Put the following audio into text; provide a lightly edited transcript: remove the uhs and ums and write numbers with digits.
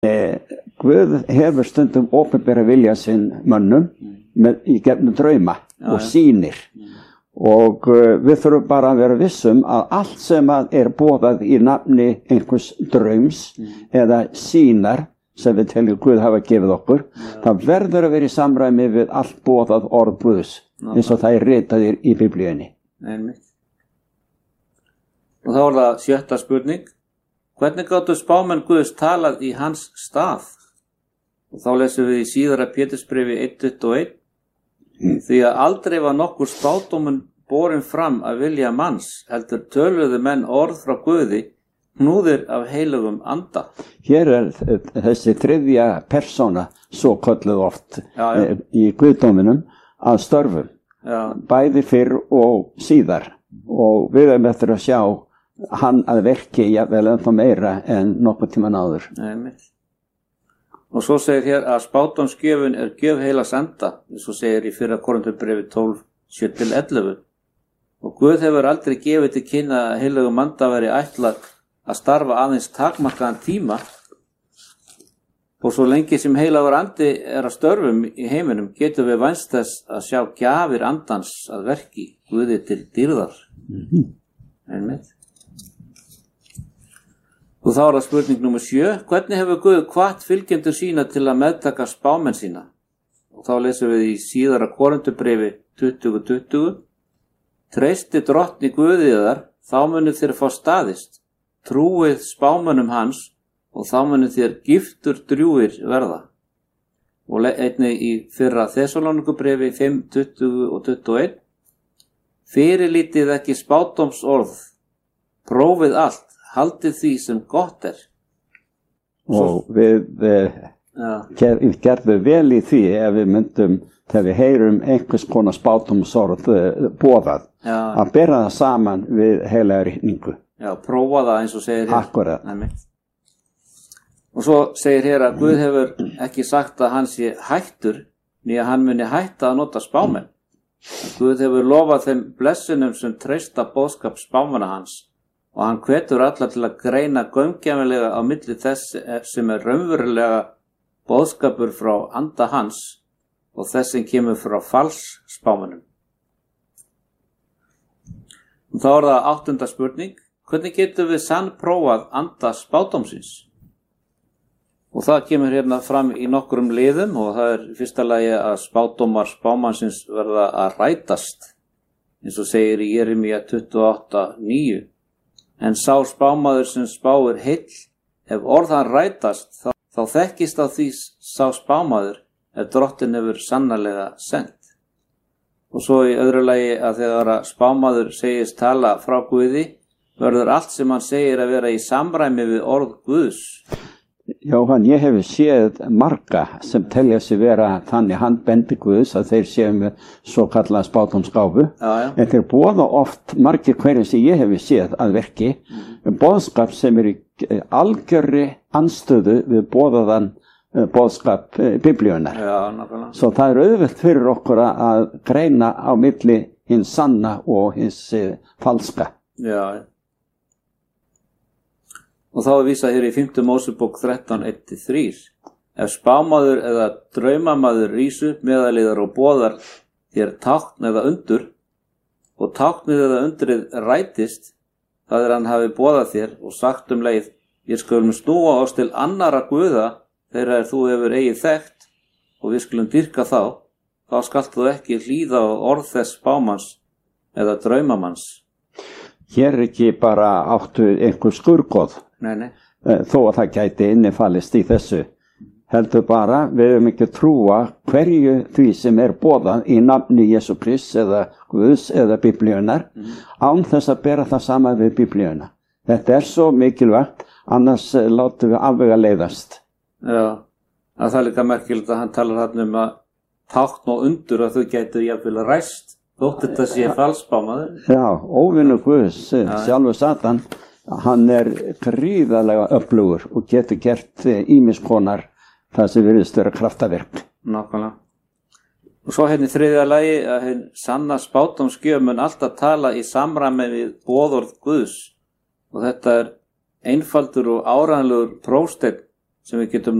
Guð hefur stundum opinbera vilja sinn mönnum í gegnum drauma og sýnir. Og við þurfum bara að vera vissum að allt sem að boðað í nafni einhvers draums eða sýnar sem við teljum Guð hafa gefið okkur, það verður að vera í samræmi við allt boðað orð Guðs, eins og það ritaðir í Biblíunni. Einmitt. Og þá það 7. spurning. Hvernig gátu spámenn Guðs talað í hans stað? Og þá lesum við í síðara Pétursbréfi 1:21. Því að aldrei var nokkur spádómur borin fram að vilja manns, heldur töluðu menn orð frá Guði, knúðir af heilugum anda. Hér þessi þriðja persóna svo kölluð oft í Guðdóminum að störfum, bæði fyrr og síðar, og við erum eftir að sjá hann að verki jafnvel ennþá meira en nokkuð tíman áður. Einmitt. Og svo segir hér að spádómsgjöfin gjöf heilags anda, eins og segir í 1. Korinthubréfi 12:7-11. Og Guð hefur aldrei gefið til kynna að heilugum anda væri ætlað að starfa aðeins takmarkaðan tíma, og svo lengi sem heilagur andi að störfum í heiminum getum við vænst þess að sjá gjafir andans að verki Guði til dýrðar. Einmitt. Og þá það spurning númer 7. Hvernig hefur Guð hvatt fylgjendur sína til að meðtaka spámenn sína? Og þá lesum við í síðara Korinthubréfi 20:20. Treysti drottni Guði yðar, þá munu þér fá staðist. Trúið spámönnum hans, og þá munu þér giftur drjúgir verða. Og einnig í 1. Þessalónikubréfi 5:20-21. Fyrirlítið ekki spádómsorð, prófið allt, haldið því sem gott er. Og við gerðum vel í því ef við myndum, þegar við heyrum einhvers konar spádómsorð boðað, að bera það saman við heilaga ritningu. Já, prófa það eins og segir hér. Akkurat. Og svo segir hér að Guð hefur ekki sagt að hann sé hættur, né að hann muni hætta að nota spámenn. Guð hefur lofað þeim blessunum sem treysta boðskap spámanna hans, og hann hvetur alla til að greina gaumgæfilega á milli þess sem raunverulega boðskapur frá anda hans og þess sem kemur frá fals spámannum. Og þá það 8. spurning. Hvernig getum við sannprófað anda spádómsins? Og það kemur hérna fram í nokkrum liðum, og það í fyrsta lagi að spádómar spámannsins verða að rætast, eins og segir í Jeremía 28:9. En sá spámaður sem spáir heill, ef orðan rætast, þá þekkist á því sá spámaður ef drottin hefur sannarlega sendt. Og svo í öðru lagi að þegar spámaður segist tala frá Guði, verður allt sem hann segir að vera í samræmi við orð Guðs. Jóhann, ég hef séð marga sem telja sig vera þannig handbendi Guðs að þeir séu með svo kallað spádómsgáfu. En þeir boða oft margir hverjum sem ég hef séð að verki boðskap sem í algjörri anstöðu við boðaðan boðskap Biblíunnar. Svo það auðvelt fyrir okkur að greina á milli hins sanna og hins falska. Já. Og þá vísað hér í 5. Mósebók 13:1-3. Ef spámaður eða draumamaður rís upp meðaliðar og boðar þér tákn eða undur, og táknið eða undrið rætist, það hann hafi boðað þér og sagt leið, ég skulum snúa oss til annara guða þegar þú hefur eigið þekkt, og við skulum dyrka þá skalt þú ekki hlýða á orð þess spámanns eða draumamanns. Hér ekki bara áttu einhver skurgoð. Nei. Þó að það gæti innifallist í þessu. Heldur bara, við höfum ekki trúa hverju því sem boðað í nafni Jesú Krists eða Guðs eða Biblíunnar, án þess að bera það saman við Biblíuna. Þetta svo mikilvægt, annars látum við afvega leiðast. Já, það er líka merkilegt að hann talar þarna að tákn og undur að þau gætu jafnvel ræst, þótt þetta sé falsspámaður. Já, óvinur Guðs, sjálfur Satan, hann gríðarlega öflugur og getur gert ýmiss konar það sem virðist vera kraftaverk. Nákvæmlega. Og svo hérna í 3. lagi að hinn sanna spádómsgjöf mun alltaf tala í samræmi við boðorð Guðs, og þetta einfaldur og áreiðanlegur prófsteinn sem við getum